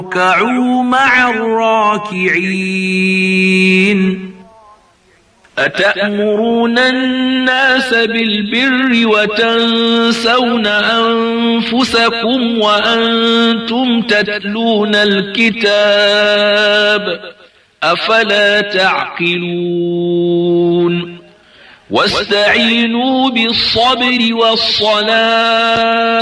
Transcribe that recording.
واركعوا مع الراكعين أتأمرون الناس بالبر وتنسون أنفسكم وأنتم تتلون الكتاب أفلا تعقلون واستعينوا بالصبر والصلاة